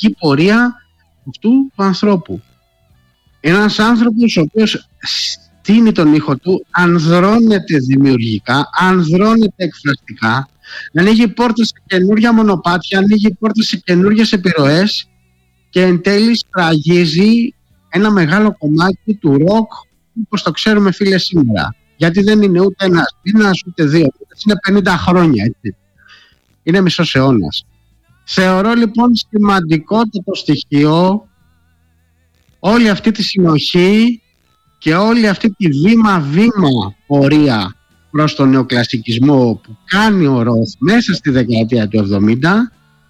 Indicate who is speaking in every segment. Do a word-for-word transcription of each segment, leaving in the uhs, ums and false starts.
Speaker 1: δημιουργική πορεία αυτού του ανθρώπου. Ένας άνθρωπος ο οποίος στείνει τον ήχο του, ανδρώνεται δημιουργικά, ανδρώνεται εκφραστικά, ανοίγει πόρτες σε καινούργια μονοπάτια, ανοίγει πόρτες σε καινούργιες επιρροές και εν τέλει σφραγίζει ένα μεγάλο κομμάτι του ροκ όπως το ξέρουμε, φίλε, σήμερα. Γιατί δεν είναι ούτε ένας μήνας ούτε δύο, είναι πενήντα χρόνια, έτσι. Είναι μισός αιώνας. Θεωρώ λοιπόν σημαντικότατο στοιχείο όλη αυτή τη συνοχή και όλη αυτή τη βήμα-βήμα πορεία προς τον νεοκλασικισμό που κάνει ο Roth μέσα στη δεκαετία του εβδομήντα,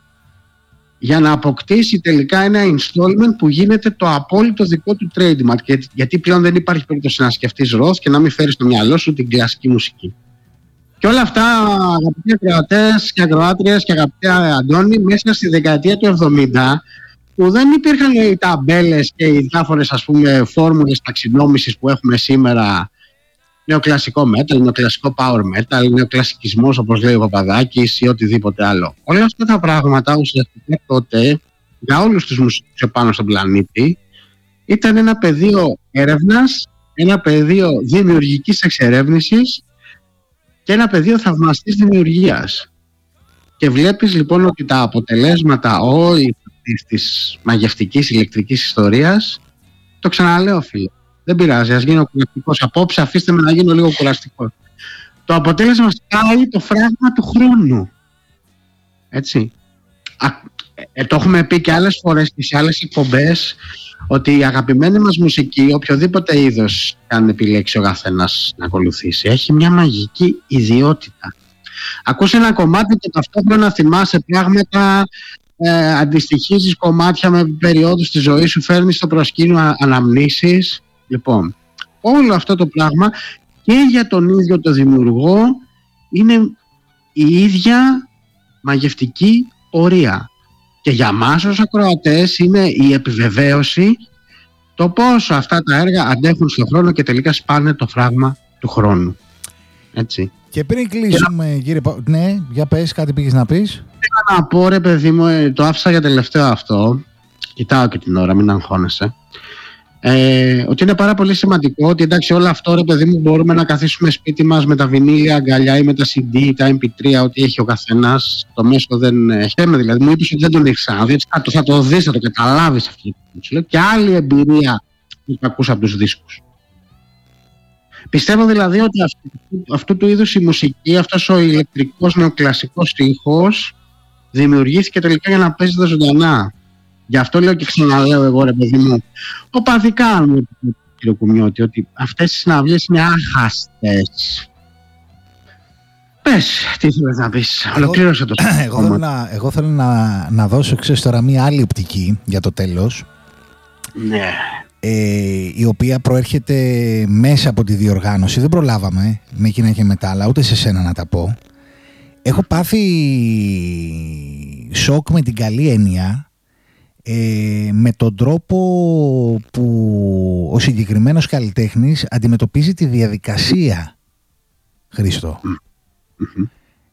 Speaker 1: για να αποκτήσει τελικά ένα installment που γίνεται το απόλυτο δικό του trademark, γιατί πλέον δεν υπάρχει περίπτωση να σκεφτείς Roth και να μην φέρεις στο μυαλό σου την κλασική μουσική. Και όλα αυτά, αγαπητοί ακροατές και ακροάτριες και αγαπητοί Αντώνη, μέσα στη δεκαετία του εβδομήντα, που δεν υπήρχαν οι ταμπέλες και οι διάφορες, ας πούμε, φόρμουλες ταξινόμησης που έχουμε σήμερα, νεοκλασικό metal, νεοκλασικό power metal, νεοκλασικισμός όπως λέει ο Παπαδάκης ή οτιδήποτε άλλο. Όλα αυτά τα πράγματα ουσιαστικά τότε για όλους τους μουσικούς επάνω στον πλανήτη ήταν ένα πεδίο έρευνας, ένα πεδίο δημιουργικής εξερεύνησης και ένα πεδίο θαυμαστής δημιουργίας. Και βλέπεις λοιπόν ότι τα αποτελέσματα όλη της μαγευτικής ηλεκτρικής ιστορίας, το ξαναλέω φίλε, δεν πειράζει, ας γίνω κουραστικός απόψε, αφήστε με να γίνω λίγο κουραστικός. Το αποτέλεσμα σκάει το φράγμα του χρόνου. Έτσι. Α, ε, το έχουμε πει και άλλες φορές και σε άλλες εκπομπές, ότι η αγαπημένη μας μουσική, οποιοδήποτε είδος αν επιλέξει ο καθένας να ακολουθήσει, έχει μια μαγική ιδιότητα. Ακούς ένα κομμάτι και ταυτόχρονα θυμάσαι πράγματα, ε, αντιστοιχίζεις κομμάτια με περιόδους της ζωής σου, φέρνεις στο προσκήνιο αναμνήσεις. Λοιπόν, όλο αυτό το πράγμα και για τον ίδιο το δημιουργό είναι η ίδια μαγευτική πορεία. Και για μας ως ακροατές είναι η επιβεβαίωση το πόσο αυτά τα έργα αντέχουν στον χρόνο και τελικά σπάνε το φράγμα του χρόνου. Έτσι.
Speaker 2: Και πριν κλείσουμε, και... κύριε Πα... ναι, για πες, κάτι πήγες να πεις.
Speaker 1: Θέλω να πω, ρε παιδί μου, το άφησα για τελευταίο αυτό, κοιτάω και την ώρα, μην αγχώνεσαι, ε, ότι είναι πάρα πολύ σημαντικό ότι εντάξει όλο αυτό, ρε παιδί μου, μπορούμε να καθίσουμε σπίτι μας με τα βινίλια αγκαλιά ή με τα σι ντι, τα εμ πι θρι, ό,τι έχει ο καθένας. Το μέσο δεν έχει. Δηλαδή μου είπες ότι δεν τον έχεις ξαναδεί, θα το, θα το δεις, θα το καταλάβεις αυτό που σου λέω, και άλλη εμπειρία που θα ακούς από τους δίσκους. Πιστεύω δηλαδή ότι αυτού, αυτού του είδους η μουσική, αυτός ο ηλεκτρικός νεοκλασικός ήχος δημιουργήθηκε τελικά για να παίζεται ζωντανά. Γι' αυτό λέω και ξαναλέω εγώ, ρε παιδί μου, οπαδικά μου, κύριο Κουμιώτη, ότι αυτές οι συναυλίες είναι άχαστες. Πες, τι θέλεις να πεις, ολοκλήρωσε το
Speaker 2: εγώ, εγώ θέλω, να, εγώ θέλω να, να δώσω, ξέρεις τώρα, μία άλλη οπτική για το τέλος.
Speaker 1: Ναι.
Speaker 2: Ε, η οποία προέρχεται μέσα από τη διοργάνωση. Δεν προλάβαμε με εκείνα και μετά, αλλά ούτε σε σένα να τα πω. Έχω πάθει σοκ με την καλή έννοια, ε, με τον τρόπο που ο συγκεκριμένος καλλιτέχνης αντιμετωπίζει τη διαδικασία, Χρήστο. Mm-hmm.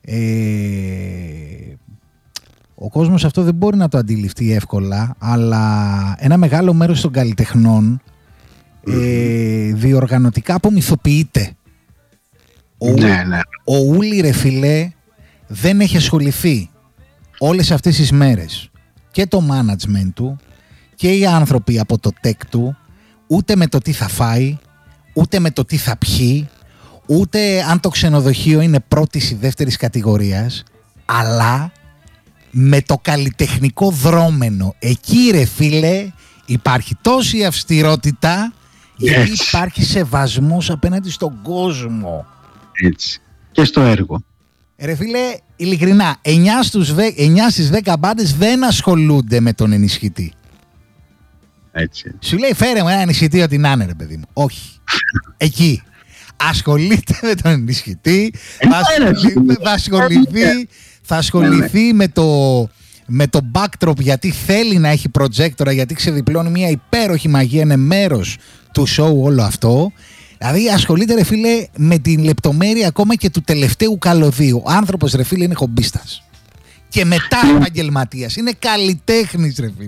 Speaker 2: Ε, ο κόσμος αυτό δεν μπορεί να το αντιληφθεί εύκολα, αλλά ένα μεγάλο μέρος των καλλιτεχνών mm-hmm. ε, διοργανωτικά απομυθοποιείται. Ο,
Speaker 1: ναι, ναι.
Speaker 2: ο Ούλη, ρε φιλέ, δεν έχει ασχοληθεί όλες αυτές τις μέρες και το management του και οι άνθρωποι από το tech του, ούτε με το τι θα φάει, ούτε με το τι θα πιει, ούτε αν το ξενοδοχείο είναι πρώτης ή δεύτερης κατηγορίας, αλλά με το καλλιτεχνικό δρόμενο. Εκεί, ρε φίλε, υπάρχει τόση αυστηρότητα, γιατί yes. υπάρχει σεβασμός απέναντι στον κόσμο.
Speaker 1: Έτσι. Και στο έργο.
Speaker 2: Ρε φίλε, ειλικρινά, εννιά στις δέκα μπάντες δεν ασχολούνται με τον ενισχυτή.
Speaker 1: Έτσι.
Speaker 2: Σου λέει φέρε μου ένα ενισχυτή ότι να είναι, ρε παιδί μου. Όχι. Εκεί. Ασχολείται με τον ενισχυτή, θα ασχοληθεί, θα ασχοληθεί, θα ασχοληθεί με το, με το backdrop, γιατί θέλει να έχει προτζέκτορα, γιατί ξεδιπλώνει μια υπέροχη μαγεία, είναι μέρος του show όλο αυτό. Δηλαδή ασχολείται, ρε φίλε, με την λεπτομέρεια ακόμα και του τελευταίου καλωδίου. Ο άνθρωπος, ρε φίλε, είναι χομπίστας. Και μετά επαγγελματίας. Είναι καλλιτέχνης, ρε φίλε.